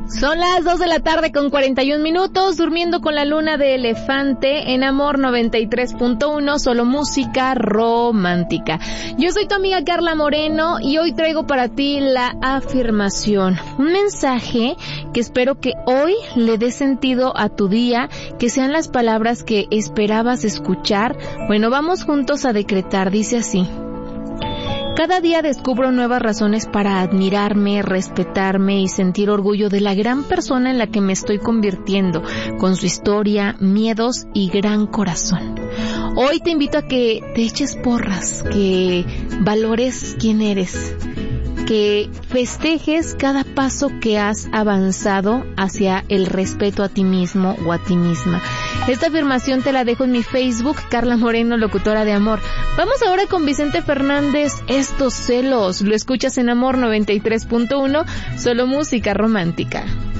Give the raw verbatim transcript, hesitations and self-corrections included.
Son las dos de la tarde con cuarenta y un minutos, durmiendo con la luna de elefante en Amor noventa y tres punto uno, solo música romántica. Yo soy tu amiga Carla Moreno y hoy traigo para ti la afirmación, un mensaje que espero que hoy le dé sentido a tu día, que sean las palabras que esperabas escuchar. Bueno, vamos juntos a decretar, dice así: cada día descubro nuevas razones para admirarme, respetarme y sentir orgullo de la gran persona en la que me estoy convirtiendo, con su historia, miedos y gran corazón. Hoy te invito a que te eches porras, que valores quién eres, que festejes cada paso que has avanzado hacia el respeto a ti mismo o a ti misma. Esta afirmación te la dejo en mi Facebook, Carla Moreno, locutora de amor. Vamos ahora con Vicente Fernández, Estos celos. Lo escuchas en Amor noventa y tres punto uno, solo música romántica.